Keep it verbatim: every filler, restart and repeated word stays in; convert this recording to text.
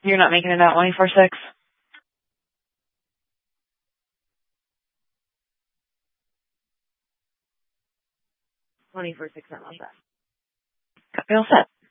You're not making it out twenty-four six? twenty-four six, not like that. Got me all set.